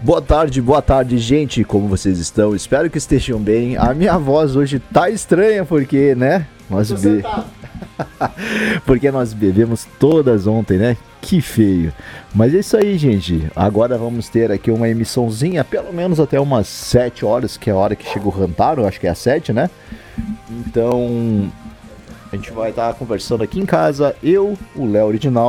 Boa tarde, gente. Como vocês estão? Espero que estejam bem. A minha voz hoje tá estranha porque, né? Porque nós bebemos todas ontem, né? Que feio. Mas é isso aí, gente. Agora vamos ter aqui uma emissãozinha, pelo menos até umas 7 horas, que é a hora que chega o Rantaro, acho que é às 7, né? Então, a gente vai estar conversando aqui em casa, eu, o Léo original.